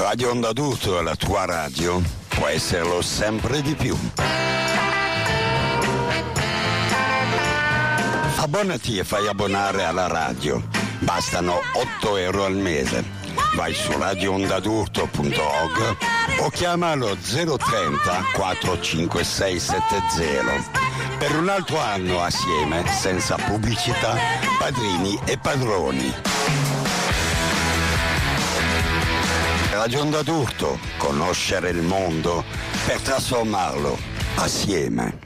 Radio Onda d'Urto è la tua radio, può esserlo sempre di più. Abbonati e fai abbonare alla radio. Bastano 8 euro al mese. Vai su radioondadurto.org o chiama lo 030 45670. Per un altro anno assieme, senza pubblicità, padrini e padroni. Radio Onda d'Urto, conoscere il mondo per trasformarlo assieme.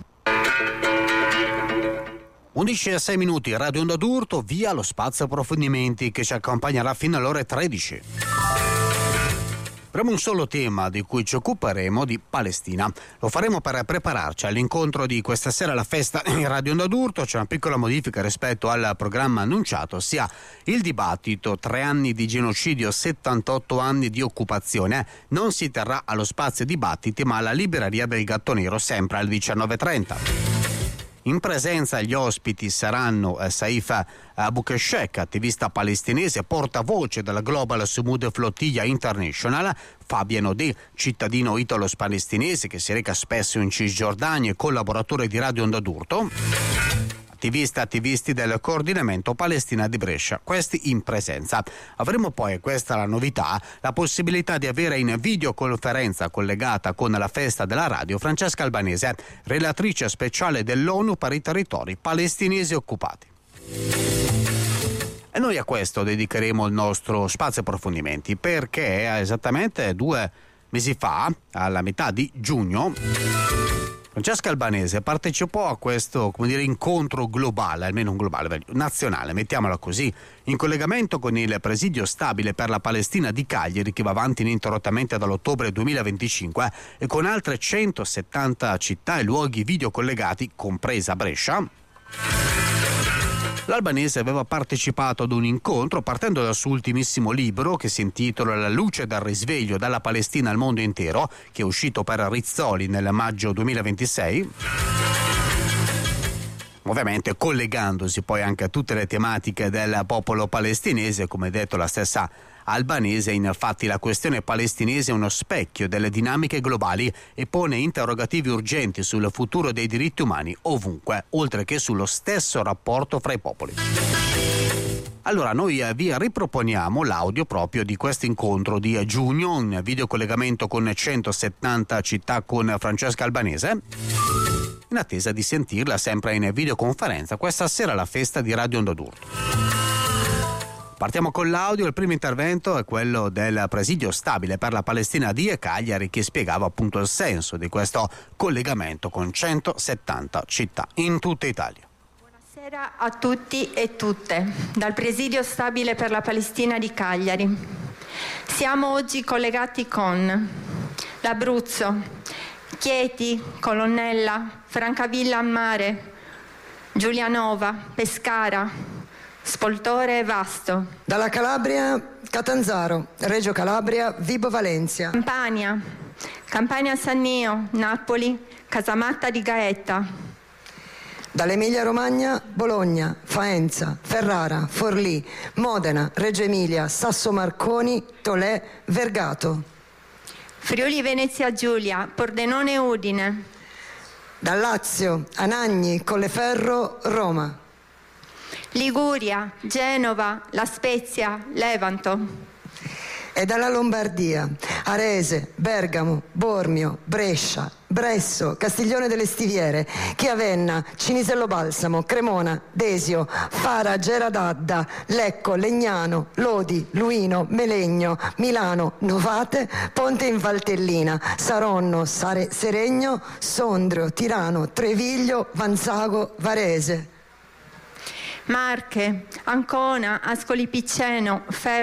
11:06 minuti, Radio Onda d'Urto, via lo spazio approfondimenti che ci accompagnerà fino alle ore 13. Avremo un solo tema di cui ci occuperemo, di Palestina. Lo faremo per prepararci all'incontro di questa sera alla festa in Radio Onda d'Urto. C'è una piccola modifica rispetto al programma annunciato, ossia il dibattito 3 anni di genocidio, 78 anni di occupazione. Non si terrà allo spazio dibattiti ma alla libreria del Gatto Nero, sempre alle 19:30. In presenza gli ospiti saranno Saif Boukeshek, attivista palestinese, portavoce della Global Sumud Flotilla International, Fabian Odeh, cittadino italo-palestinese che si reca spesso in Cisgiordania e collaboratore di Radio Onda d'Urto, attivisti del coordinamento Palestina di Brescia, questi in presenza. Avremo poi, questa è la novità, la possibilità di avere in videoconferenza collegata con la festa della radio Francesca Albanese, relatrice speciale dell'ONU per i territori palestinesi occupati. E noi a questo dedicheremo il nostro spazio approfondimenti, perché esattamente 2 mesi fa, alla metà di giugno, Francesca Albanese partecipò a questo, incontro globale, almeno un globale, nazionale, mettiamola così, in collegamento con il presidio stabile per la Palestina di Cagliari, che va avanti ininterrottamente dall'ottobre 2025, e con altre 170 città e luoghi videocollegati, compresa Brescia. L'albanese aveva partecipato ad un incontro partendo dal suo ultimissimo libro, che si intitola La luce del risveglio dalla Palestina al mondo intero, che è uscito per Rizzoli nel maggio 2026. Ovviamente collegandosi poi anche a tutte le tematiche del popolo palestinese, come detto la stessa Albanese. Infatti la questione palestinese è uno specchio delle dinamiche globali e pone interrogativi urgenti sul futuro dei diritti umani ovunque, oltre che sullo stesso rapporto fra i popoli. Allora noi vi riproponiamo l'audio proprio di questo incontro di giugno, in videocollegamento con 170 città con Francesca Albanese, in attesa di sentirla sempre in videoconferenza questa sera alla festa di Radio Onda d'Urto. Partiamo con l'audio. Il primo intervento è quello del presidio stabile per la Palestina di Cagliari, che spiegava appunto il senso di questo collegamento con 170 città in tutta Italia. Buonasera a tutti e tutte dal presidio stabile per la Palestina di Cagliari. Siamo oggi collegati con l'Abruzzo, Chieti, Colonnella, Francavilla al Mare, Giulianova, Pescara, Spoltore e Vasto. Dalla Calabria, Catanzaro, Reggio Calabria, Vibo Valencia. Campania, Campania Sannio, Napoli, Casamatta di Gaeta. Dall'Emilia Romagna, Bologna, Faenza, Ferrara, Forlì, Modena, Reggio Emilia, Sasso Marconi, Tolè, Vergato. Friuli Venezia Giulia, Pordenone e Udine. Dal Lazio, Anagni, Colleferro, Roma. Liguria, Genova, La Spezia, Levanto. E dalla Lombardia, Arese, Bergamo, Bormio, Brescia, Bresso, Castiglione delle Stiviere, Chiavenna, Cinisello Balsamo, Cremona, Desio, Fara, Gera d'Adda, Lecco, Legnano, Lodi, Luino, Melegno, Milano, Novate, Ponte in Valtellina, Saronno, Seregno, Sondrio, Tirano, Treviglio, Vanzago, Varese. Marche, Ancona, Ascoli Piceno, Fermo.